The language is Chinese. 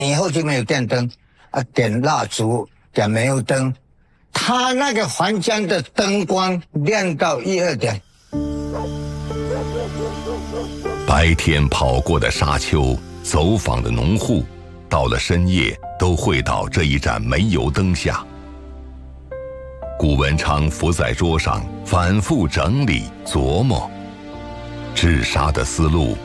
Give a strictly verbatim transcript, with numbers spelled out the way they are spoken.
以后就没有电灯啊，点蜡烛，点煤油灯，他那个还江的灯光亮到一二点。 白天跑过的沙丘，走访的农户，到了深夜都会到这一盏煤油灯下。谷文昌伏在桌上，反复整理琢磨，治沙的思路